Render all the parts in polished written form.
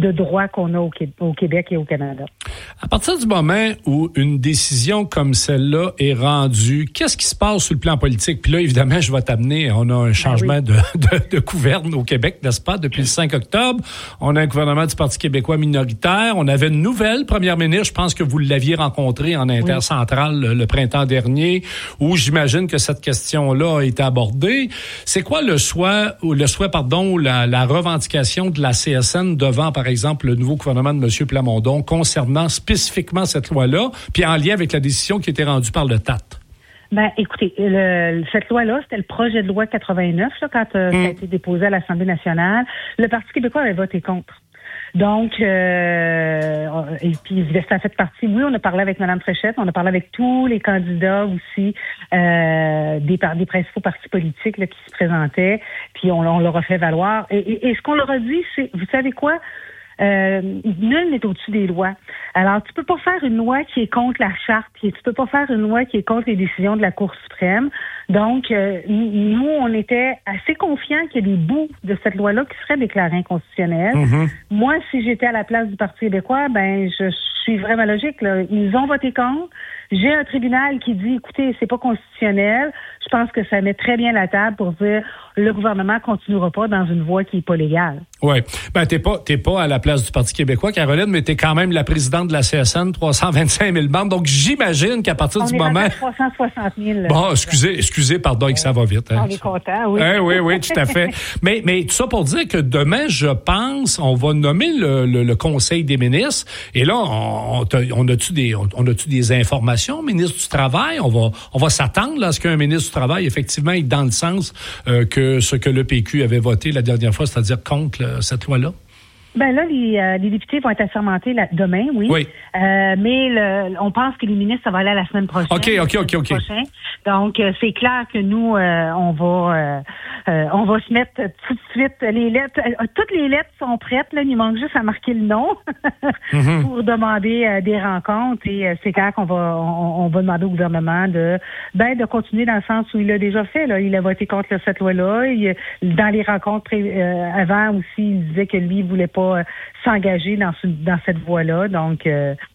de droit qu'on a au Québec et au Canada. À partir du moment où une décision comme celle-là est rendue, qu'est-ce qui se passe sur le plan politique? Puis là, évidemment, je vais t'amener, on a un changement de gouverne au Québec, n'est-ce pas, depuis le 5 octobre. On a un gouvernement du Parti québécois minoritaire. On avait une nouvelle première ministre, je pense que vous l'aviez rencontrée en intercentrale le printemps dernier, où j'imagine que cette question-là a été abordée. C'est quoi la revendication de la CSN devant, par exemple, le nouveau gouvernement de M. Plamondon concernant spécifiquement cette loi-là, puis en lien avec la décision qui a été rendue par le TAT? Ben, écoutez, cette loi-là, c'était le projet de loi 89, là, quand ça a été déposé à l'Assemblée nationale. Le Parti québécois avait voté contre. Donc, et puis ça fait partie. Oui, on a parlé avec Mme Fréchette, on a parlé avec tous les candidats aussi des principaux partis politiques là, qui se présentaient, puis on leur a fait valoir. Et ce qu'on leur a dit, c'est, vous savez quoi? Nul n'est au-dessus des lois. Alors, tu peux pas faire une loi qui est contre la charte, tu peux pas faire une loi qui est contre les décisions de la Cour suprême. Donc, nous, on était assez confiants qu'il y a des bouts de cette loi-là qui seraient déclarés inconstitutionnels. Moi, si j'étais à la place du Parti québécois, ben, je suis vraiment logique, là. Ils ont voté contre. J'ai un tribunal qui dit, écoutez, c'est pas constitutionnel. Je pense que ça met très bien la table pour dire le gouvernement continuera pas dans une voie qui est pas légale. Oui. Ben, t'es pas à la place du Parti québécois, Caroline, mais t'es quand même la présidente de la CSN, 325 000 membres. Donc, j'imagine qu'à partir du moment... On est 360 000. Bon, excusez, pardon, que ça va vite. Hein. On est content, oui. Oui, tout à fait. mais tout ça pour dire que demain, je pense, on va nommer le Conseil des ministres. Et là, on a-tu des informations, ministre du Travail? On va s'attendre là, à ce qu'un ministre du Travail, effectivement, aille dans le sens que ce que le PQ avait voté la dernière fois, c'est-à-dire contre cette loi-là? Ben là, les députés vont être assermentés demain, oui. Mais on pense que les ministres, ça va aller à la semaine prochaine. OK. Donc, c'est clair que nous, on va se mettre tout de suite les lettres. Toutes les lettres sont prêtes. Là, il manque juste à marquer le nom pour demander des rencontres. Et c'est clair qu'on va demander au gouvernement de continuer dans le sens où il l'a déjà fait. Là, il a voté contre cette loi-là. Dans les rencontres avant aussi, il disait que lui, il voulait pas s'engager dans cette voie-là. Donc,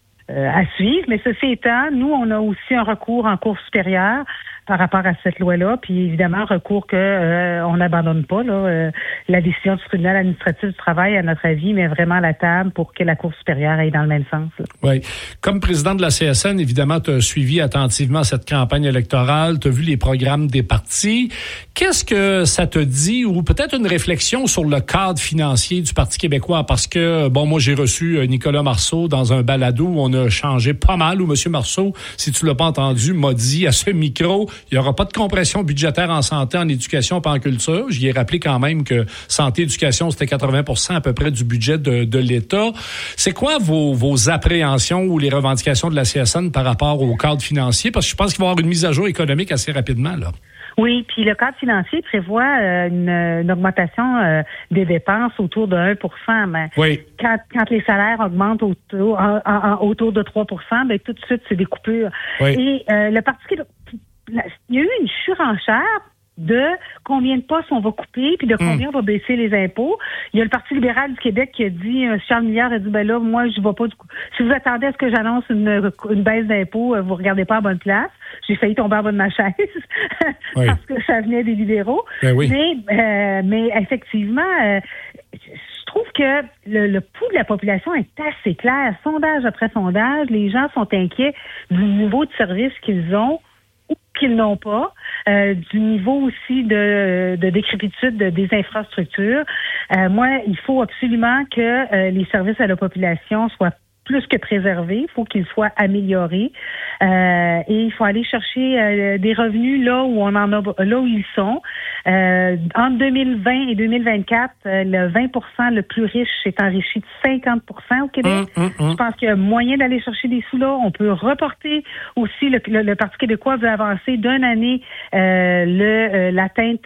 à suivre. Mais ceci étant, nous, on a aussi un recours en Cour supérieure par rapport à cette loi-là, puis évidemment, recours on n'abandonne pas la décision du tribunal administratif du travail, à notre avis, mais vraiment à la table pour que la Cour supérieure aille dans le même sens. Oui. Comme président de la CSN, évidemment, tu as suivi attentivement cette campagne électorale, tu as vu les programmes des partis. Qu'est-ce que ça te dit, ou peut-être une réflexion sur le cadre financier du Parti québécois? Parce que, moi, j'ai reçu Nicolas Marceau dans un balado où on a changé pas mal, où M. Marceau, si tu l'as pas entendu, m'a dit à ce micro, il n'y aura pas de compression budgétaire en santé, en éducation et en culture. J'y ai rappelé quand même que santé et éducation, c'était 80% à peu près du budget de l'État. C'est quoi vos appréhensions ou les revendications de la CSN par rapport au cadre financier? Parce que je pense qu'il va y avoir une mise à jour économique assez rapidement, là. Oui, puis le cadre financier prévoit une augmentation des dépenses autour de 1%. Mais quand les salaires augmentent autour de 3%, ben tout de suite, c'est des coupures. Oui. Et le Parti québécois, il y a eu une surenchère de combien de postes on va couper puis de combien on va baisser les impôts. Il y a le Parti libéral du Québec qui a dit, Charles Milliard a dit, ben là, moi, je vais pas si vous attendez à ce que j'annonce une baisse d'impôts, vous regardez pas à bonne place. J'ai failli tomber en bas de ma chaise parce que ça venait des libéraux. Ben oui. Mais effectivement, je trouve que le pouls de la population est assez clair. Sondage après sondage, les gens sont inquiets du niveau de service qu'ils ont ou qu'ils n'ont pas, du niveau aussi de décrépitude des infrastructures. Moi, il faut absolument que les services à la population soient plus que préservés, il faut qu'ils soient améliorés et il faut aller chercher des revenus là où on en a, là où ils sont. Entre 2020 et 2024, le 20% le plus riche s'est enrichi de 50% au Québec. Je pense qu'il y a moyen d'aller chercher des sous là. On peut reporter aussi, le Parti québécois veut avancer d'une année l'atteinte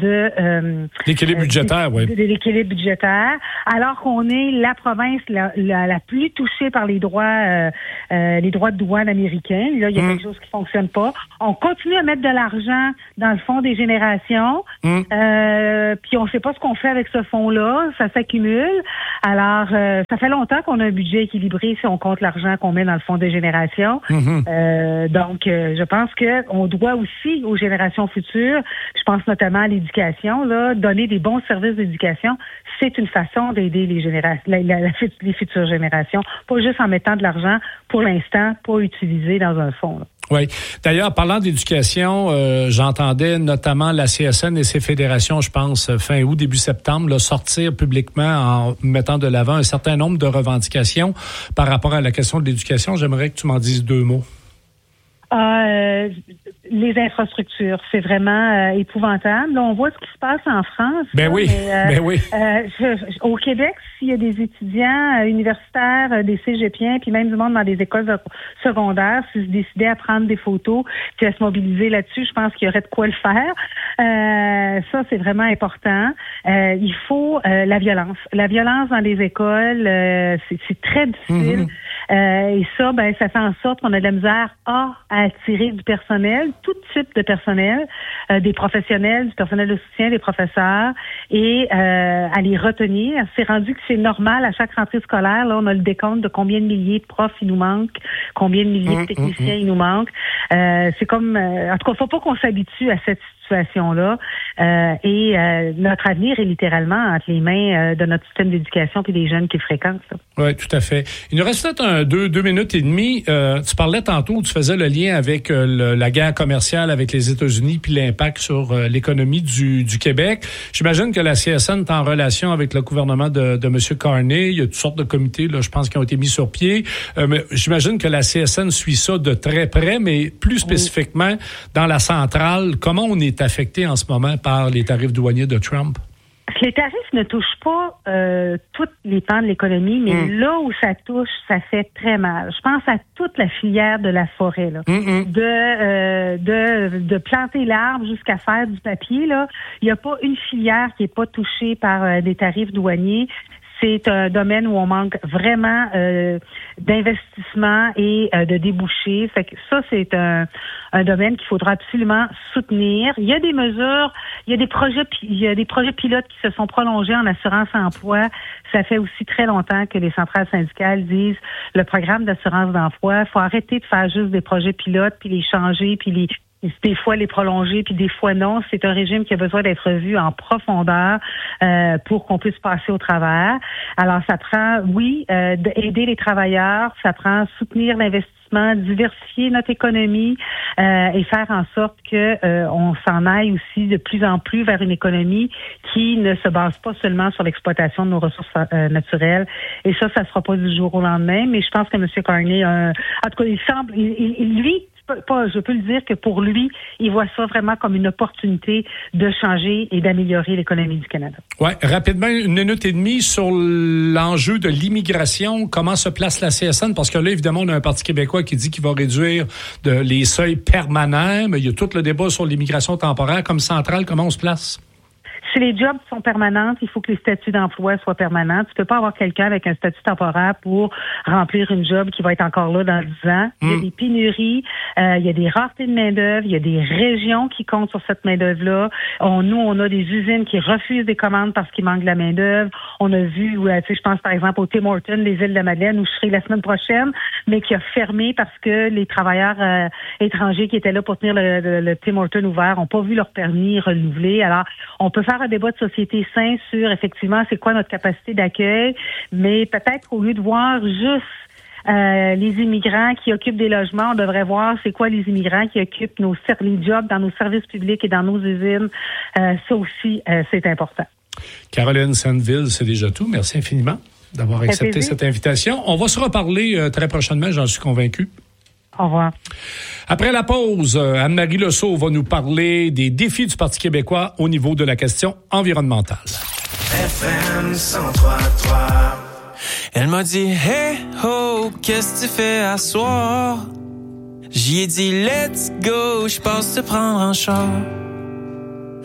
de l'équilibre budgétaire, de l'équilibre budgétaire, alors qu'on est la province la plus touchée touchés par les droits de douane américains. Là, il y a quelque chose qui fonctionne pas. On continue à mettre de l'argent dans le fonds des générations, puis on sait pas ce qu'on fait avec ce fonds-là. Ça s'accumule. Alors, ça fait longtemps qu'on a un budget équilibré si on compte l'argent qu'on met dans le fonds des générations. Donc, je pense que on doit aussi aux générations futures, je pense notamment à l'éducation, là, donner des bons services d'éducation, c'est une façon d'aider les futures générations, pas juste en mettant de l'argent, pour l'instant, pas utilisé dans un fonds, là. Oui. D'ailleurs, parlant d'éducation, j'entendais notamment la CSN et ses fédérations, je pense, fin août, début septembre, là, sortir publiquement en mettant de l'avant un certain nombre de revendications par rapport à la question de l'éducation. J'aimerais que tu m'en dises 2 mots. Les infrastructures, c'est vraiment épouvantable. Là, on voit ce qui se passe en France. Ben oui, ben oui. Au Québec, s'il y a des étudiants universitaires, des cégepiens, puis même du monde dans des écoles secondaires, s'ils se décidaient à prendre des photos, puis à se mobiliser là-dessus, je pense qu'il y aurait de quoi le faire. Ça, c'est vraiment important. Il faut la violence. La violence dans les écoles, c'est très difficile. Et ça, ça fait en sorte qu'on a de la misère à attirer du personnel, tout type de personnel, des professionnels, du personnel de soutien, des professeurs, et à les retenir. C'est rendu que c'est normal à chaque rentrée scolaire. Là, on a le décompte de combien de milliers de profs il nous manque, combien de milliers de techniciens il nous manque. C'est comme, en tout cas, faut pas qu'on s'habitue à cette situation-là. Et notre avenir est littéralement entre les mains de notre système d'éducation puis des jeunes qui le fréquentent. Oui, tout à fait. Il nous reste peut-être 2 minutes et demie. Tu parlais tantôt, tu faisais le lien avec la guerre commerciale avec les États-Unis puis l'impact sur l'économie du Québec. J'imagine que la CSN est en relation avec le gouvernement de M. Carney. Il y a toutes sortes de comités, là, je pense, qui ont été mis sur pied. Mais j'imagine que la CSN suit ça de très près, mais plus spécifiquement, dans la centrale, comment on est affecté en ce moment par les tarifs douaniers de Trump? Les tarifs ne touchent pas toutes les pans de l'économie, mais là où ça touche, ça fait très mal. Je pense à toute la filière de la forêt, là. De planter l'arbre jusqu'à faire du papier, là. Il n'y a pas une filière qui n'est pas touchée par des tarifs douaniers. C'est un domaine où on manque vraiment d'investissement et de débouchés. Fait que ça, c'est un domaine qu'il faudra absolument soutenir. Il y a des mesures, il y a des projets pilotes qui se sont prolongés en assurance-emploi. Ça fait aussi très longtemps que les centrales syndicales disent le programme d'assurance d'emploi, il faut arrêter de faire juste des projets pilotes, puis les changer, puis des fois les prolonger, puis des fois non. C'est un régime qui a besoin d'être revu en profondeur pour qu'on puisse passer au travers. Alors, ça prend, aider les travailleurs, ça prend soutenir l'investissement, diversifier notre économie et faire en sorte que on s'en aille aussi de plus en plus vers une économie qui ne se base pas seulement sur l'exploitation de nos ressources naturelles. Et ça sera pas du jour au lendemain, mais je pense que M. Carney, en tout cas, il semble, je peux le dire que pour lui, il voit ça vraiment comme une opportunité de changer et d'améliorer l'économie du Canada. Oui, rapidement, 1 minute et demie sur l'enjeu de l'immigration. Comment se place la CSN? Parce que là, évidemment, on a un Parti québécois qui dit qu'il va réduire les seuils permanents, mais il y a tout le débat sur l'immigration temporaire. Comme centrale, comment on se place? Si les jobs sont permanents, il faut que les statuts d'emploi soient permanents. Tu peux pas avoir quelqu'un avec un statut temporaire pour remplir une job qui va être encore là dans 10 ans. Il y a des pénuries, il y a des raretés de main-d'œuvre, il y a des régions qui comptent sur cette main-d'œuvre-là. Nous, on a des usines qui refusent des commandes parce qu'il manque de la main-d'œuvre. On a vu, je pense par exemple au Tim Hortons, les îles de la Madeleine, où je serai la semaine prochaine, mais qui a fermé parce que les travailleurs étrangers qui étaient là pour tenir le Tim Hortons ouvert n'ont pas vu leur permis renouvelé. Alors, on peut faire un débat de société sain sur, effectivement, c'est quoi notre capacité d'accueil, mais peut-être qu'au lieu de voir juste les immigrants qui occupent des logements, on devrait voir c'est quoi les immigrants qui occupent les jobs dans nos services publics et dans nos usines. Ça aussi, c'est important. Caroline Sandeville, c'est déjà tout. Merci infiniment d'avoir accepté cette invitation. On va se reparler très prochainement, j'en suis convaincu. Au revoir. Après la pause, Anne-Marie Lesseau va nous parler des défis du Parti québécois au niveau de la question environnementale. FM 103.3. Elle m'a dit « Hey ho, qu'est-ce que tu fais à soir? » J'y ai dit « Let's go, je pense te prendre en char. »